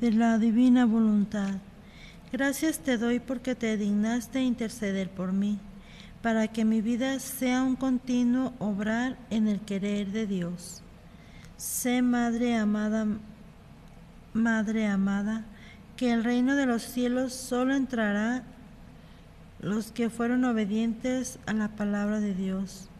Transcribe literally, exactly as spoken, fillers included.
de la divina voluntad. Gracias te doy porque te dignaste interceder por mí, para que mi vida sea un continuo obrar en el querer de Dios. Sé, Madre amada, Madre amada, que el reino de los cielos solo entrará los que fueron obedientes a la palabra de Dios.